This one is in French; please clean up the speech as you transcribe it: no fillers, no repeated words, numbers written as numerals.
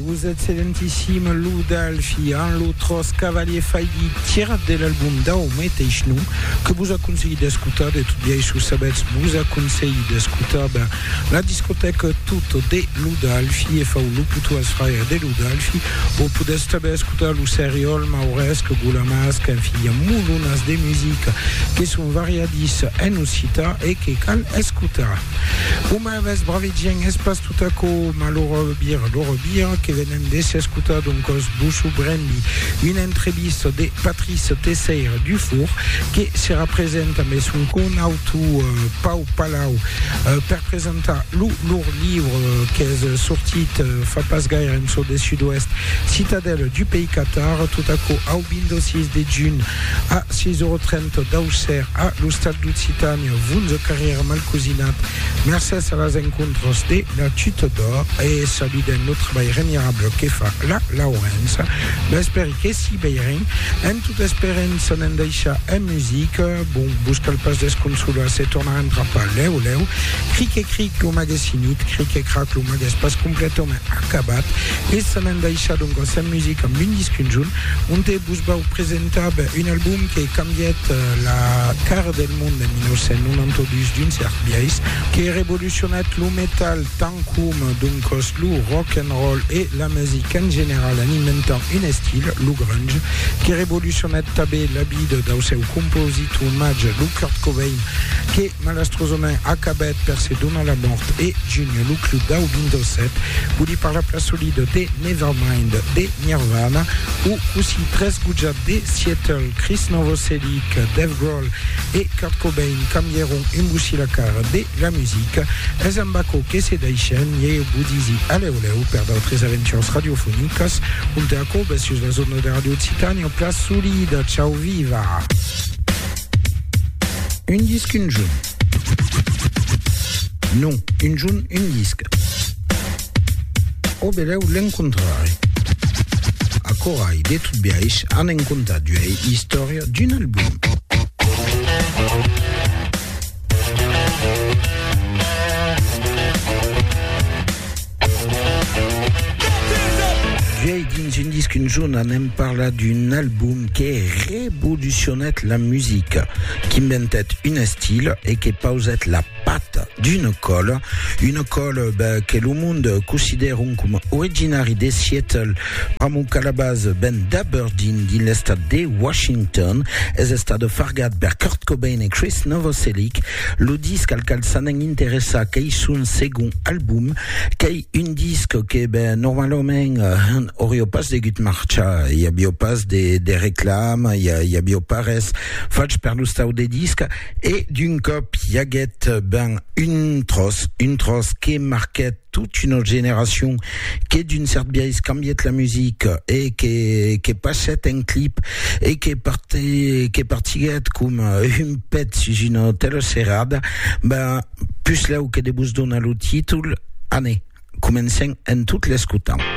vous êtes silentissime Ludalfi, l'autre Cavalier Failli tire de l'album Daume Teichnou que vous a conseillé d'écouter de toute vieille sous Sabets vous a conseillé d'écouter la discothèque toute de Ludalfi et Faulu plutôt à frère de Ludalfi vous pouvez écouter le seriol mauresque Goulamasque un fille moulounas de musique qui sont variadis en usita et qui cal escuta vous m'avez bravidien espace tout à coup malheureux l'Orobir che venen d'esse escutar donc Bouchou Brandy une entrevista de Patrice Tesseir Dufour che si rappresenta mais son con auto Pau Palau per presenta leur livre che è sortit fa pas gaire en so de sud-ouest Citadelle du pays Qatar tout à coup au bindo 6 de June a 6,30 € d'Auxerre a lo stade d'Occitanie vunze carrière mal cosinat mercès a las encontros de la Chute d'Or e salut d'un autre travail remirable che fa la Laurenza speri che si beirin en toute espérenza n'en deixa en musique bon busca el pas desconsola se torna a entrar pa leu cric lo magasinit cric e crac lo magas pas completament acabat e se n'en deixa donc en musique amb un disc conjunt on te bus vau presentar un album que canviat la cara del món en 1992 d'un cert biais que revolucionat lo metal tant com donc lo rock and roll et la musique en général en inventant un style, le grunge, qui révolutionnait tabé l'habit d'un seu compositeur mage, le Kurt Cobain, qui malastrosement acabait per se donner la mort et Junior, le club d'au Windows 7, vous dit par la place solide de Nevermind, de Nirvana, ou aussi 13 goujats de Seattle, Chris Novoselic, Dave Grohl et Kurt Cobain, cambieron un boussi la cara de la musique, es un baco que se deixen, et vous disiez, allez, per d'autres aventures radiophoniques, un teaco, sur la zone de Radio Occitanie, en place solide, ciao viva! Un disque, une jaune. Non, une jaune, un disque. O beleu l'encontrare. A corai de tout biaix han encontrat l'histoire d'un album. Dins un disque une jaune on aime parler d'un album qui révolutionnait la musique qui inventait un style et qui posait la patte d'une colle que le monde considère comme originaire de Seattle à la base d'Aberdeen dans l'état de Washington et l'état de Fargat par Kurt Cobain et Chris Novoselic le disque al s'en intéressa qui est son second album qui est un disque qui normalement aurait pas de gut marcha, il y a pas de réclames, il y a pas res faig per l'ustau des disques et d'une cop il y a une trosse qui marquait toute une autre génération qui est d'une certaine biais cambiait la musique et qui passait un clip et qui partait comme une pète sur une telle serrade plus là où que des bous donnent le titre année commençant en toutes les scoutants.